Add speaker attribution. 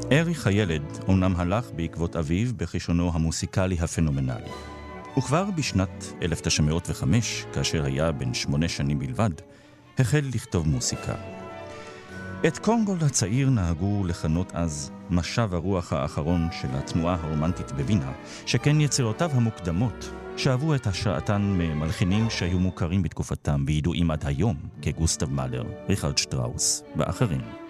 Speaker 1: אריך הילד אומנם הלך בעקבות אביו בכישרונו המוסיקלי הפנומנלי. וכבר בשנת 1905, כאשר היה בן 8 שנים בלבד, החל לכתוב מוסיקה. את קונגול הצעיר נהגו לכנות אז משב הרוח האחרון של התנועה הרומנטית בווינה, שכן יצירותיו המוקדמות שאהבו את השראתן ממלחינים שהיו מוכרים בתקופתם וידועים עד היום, כגוסטב מאלר, ריכרד שטראוס ואחרים.